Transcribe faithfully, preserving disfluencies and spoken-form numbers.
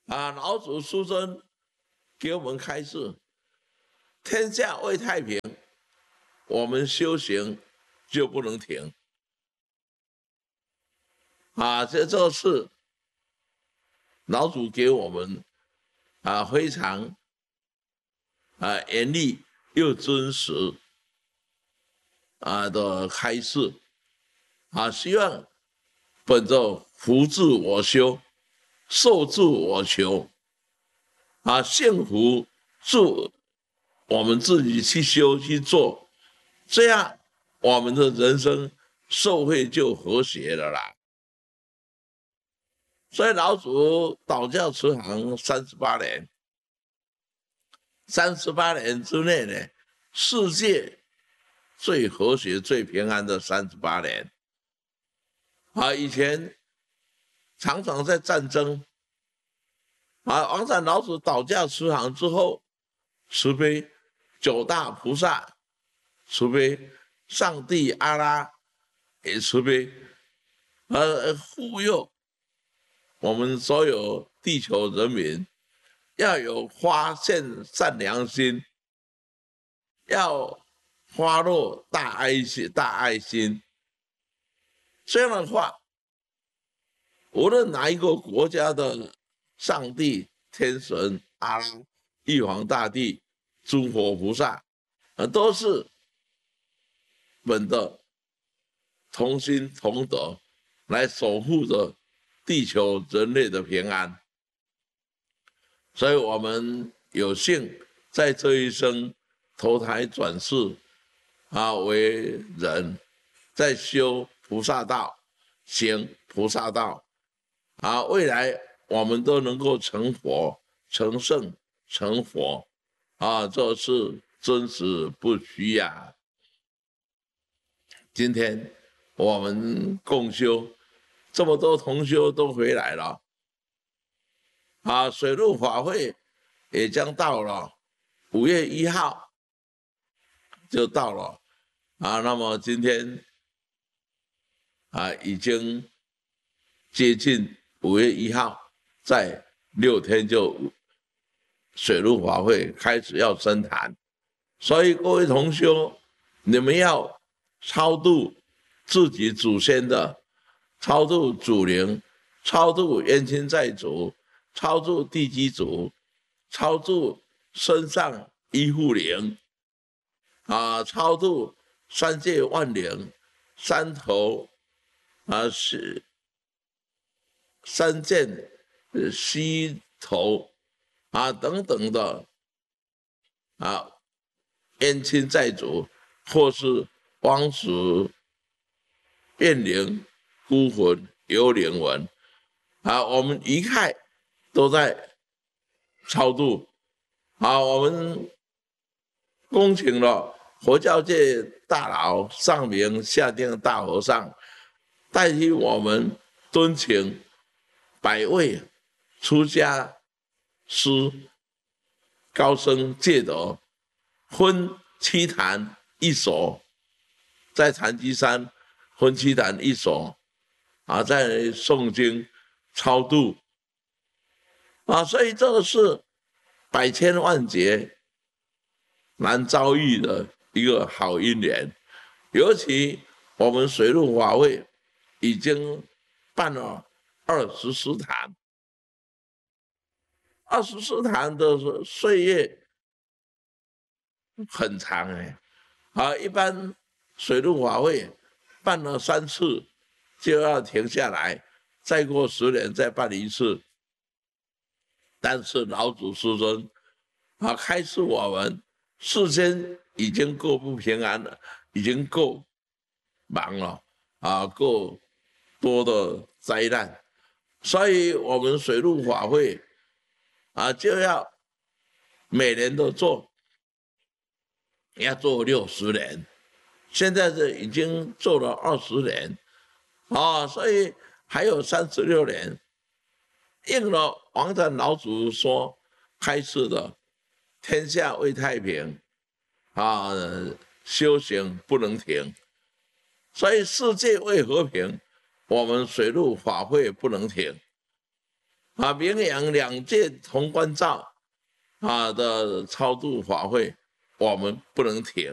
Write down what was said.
啊，老祖师尊给我们开示：天下未太平，我们修行就不能停。啊，这就是老祖给我们啊非常啊严厉又真实啊的开示啊，希望本着福自我修，寿自我求啊，幸福自我们自己去修去做，这样我们的人生社会就和谐了啦。所以老祖导教慈航三十八年，三十八年之内呢，世界最和谐、最平安的三十八年。啊，以前常常在战争。啊，王禅老祖导教慈航之后，慈悲九大菩萨，慈悲上帝阿拉，也慈悲，呃，护佑我们所有地球人民，要有发现善良心，要发落大爱心、大爱心。这样的话，无论哪一个国家的上帝、天神、阿拉、玉皇大帝、诸佛菩萨，呃，都是本的同心同德，来守护着地球人类的平安。所以我们有幸在这一生投胎转世啊为人，在修菩萨道，行菩萨道啊，未来我们都能够成佛、成圣、成佛啊，这是真实不虚呀。今天我们共修，这么多同修都回来了，啊，水陆法会也将到了，五月一号就到了，啊，那么今天啊已经接近五月一号，在六天就水陆法会开始要升坛，所以各位同修，你们要超度自己祖先的，超度祖灵，超度冤亲债主，超度地基主，超度身上医护灵，啊，超度三界万灵，三头啊是三件虚头啊等等的啊冤亲债主，或是枉死怨灵、孤魂、幽灵魂啊，我们一概都在超度啊，我们恭请了佛教界大佬上明下定大和尚，代替我们敦请百位出家师高僧戒德，分七坛一所，在禅机山分七坛一所啊，在诵经超度啊，所以这个是百千万劫难遭遇的一个好姻缘。尤其我们水陆法会已经办了二十四坛，二十四坛的岁月很长哎，啊，一般水陆法会办了三次就要停下来，再过十年再办一次。但是老祖师尊啊，开示我们世间已经够不平安了，已经够忙了啊，够多的灾难，所以我们水陆法会啊就要每年都做，要做六十年，现在是已经做了二十年啊，所以还有三十六年，应了王禅老祖说开示的天下未太平啊，修行不能停，所以世界未和平，我们水陆法会不能停啊，明阳两届同关照啊的超度法会，我们不能停